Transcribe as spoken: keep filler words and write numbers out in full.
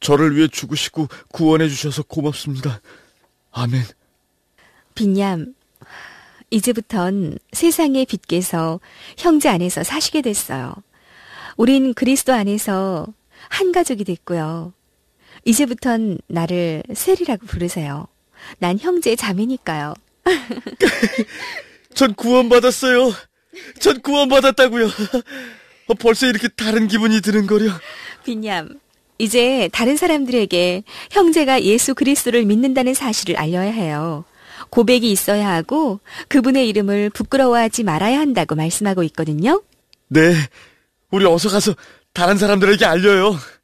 저를 위해 죽으시고 구원해 주셔서 고맙습니다. 아멘. 빈얌, 이제부턴 세상의 빛께서 형제 안에서 사시게 됐어요. 우린 그리스도 안에서 한 가족이 됐고요. 이제부턴 나를 셀이라고 부르세요. 난 형제 자매니까요. 전 구원받았어요. 전 구원받았다고요. 벌써 이렇게 다른 기분이 드는거려. 빈얌, 이제 다른 사람들에게 형제가 예수 그리스도를 믿는다는 사실을 알려야 해요. 고백이 있어야 하고 그분의 이름을 부끄러워하지 말아야 한다고 말씀하고 있거든요. 네, 우리 어서 가서 다른 사람들에게 알려요.